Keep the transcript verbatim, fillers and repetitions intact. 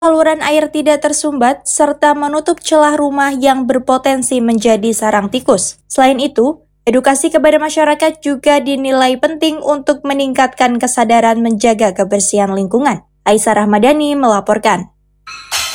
saluran air tidak tersumbat, serta menutup celah rumah yang berpotensi menjadi sarang tikus. Selain itu, edukasi kepada masyarakat juga dinilai penting untuk meningkatkan kesadaran menjaga kebersihan lingkungan. Aisyah Rahmadani melaporkan.